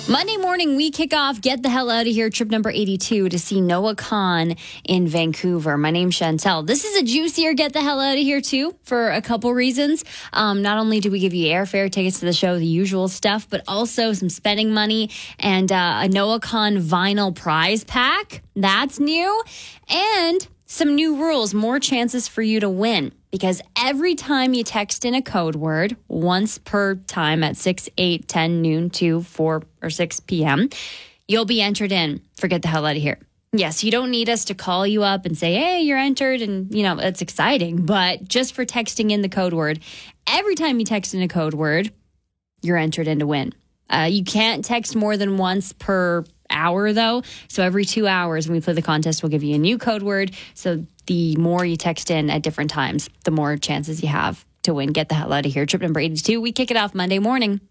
Monday morning, we kick off Get the Hell Out of Here, trip number 82 to see Noah Kahan in Vancouver. My name's Chantel. This is a juicier Get the Hell Out of Here, too, for a couple reasons. Not only do we give you airfare, tickets to the show, the usual stuff, but also some spending money and a Noah Kahan vinyl prize pack. That's new. And some new rules, more chances for you to win. Because every time you text in a code word, once per time at 6, 8, 10, noon, 2, 4, or 6 p.m., you'll be entered in for Get the Hell Out of Here. Yes, you don't need us to call you up and say, hey, you're entered, and, it's exciting. But just for texting in the code word, every time you text in a code word, you're entered in to win. You can't text more than once per hour, though. So every 2 hours when we play the contest, we'll give you a new code word. So the more you text in at different times, the more chances you have to win. Get the hell out of here. Trip number 82. We kick it off Monday morning.